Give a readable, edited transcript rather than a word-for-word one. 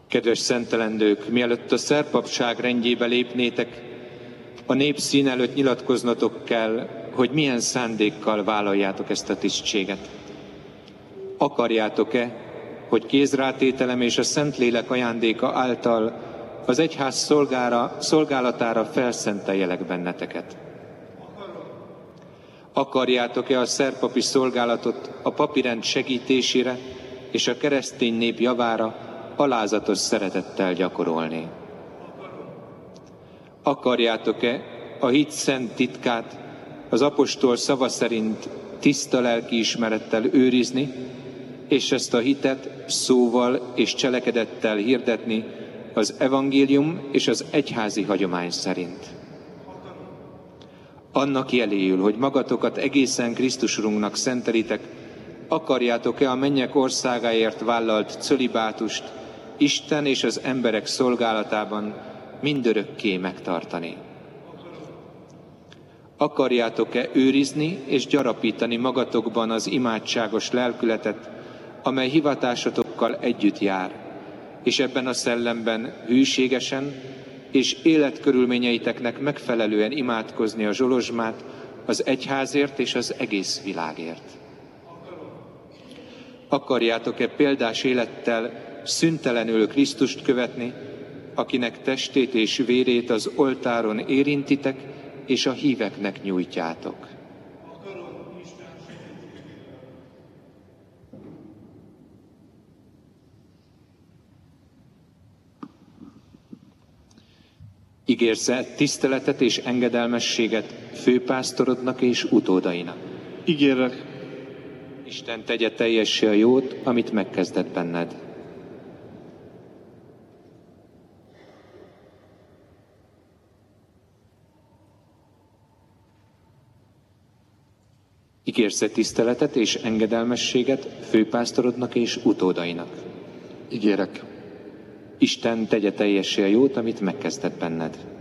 Kedves szentelendők, mielőtt a szerpapság rendjébe lépnétek, a nép szín előtt nyilatkoznatok kell, hogy milyen szándékkal vállaljátok ezt a tisztséget. Akarjátok-e, hogy kézrátételem és a Szentlélek ajándéka által az egyház szolgálatára felszenteljelek benneteket? Akarjátok-e a szerpapi szolgálatot a papirend segítésére és a keresztény nép javára alázatos szeretettel gyakorolni? Akarjátok-e a hit szent titkát az apostol szava szerint tiszta lelkiismerettel őrizni, és ezt a hitet szóval és cselekedettel hirdetni az evangélium és az egyházi hagyomány szerint? Annak jeléül, hogy magatokat egészen Krisztus Urunknak szentelitek, akarjátok-e a mennyek országáért vállalt cölibátust Isten és az emberek szolgálatában mindörökké megtartani? Akarjátok-e őrizni és gyarapítani magatokban az imádságos lelkületet, amely hivatásotokkal együtt jár, és ebben a szellemben hűségesen és életkörülményeiteknek megfelelően imádkozni a zsolozsmát az egyházért és az egész világért? Akarjátok-e példás élettel szüntelenül Krisztust követni, akinek testét és vérét az oltáron érintitek, és a híveknek nyújtjátok? Ígérsz-e tiszteletet és engedelmességet főpásztorodnak és utódainak? Ígérek. Isten tegye teljessé a jót, amit megkezdett benned. Ígérsz-e tiszteletet és engedelmességet főpásztorodnak és utódainak? Ígérek. Isten tegye teljessé a jót, amit megkezdett benned.